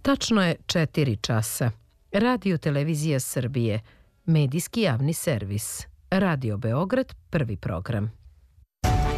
Tačno je 4 časa. Radio Televizija Srbije, medijski javni servis. Radio Beograd, prvi program.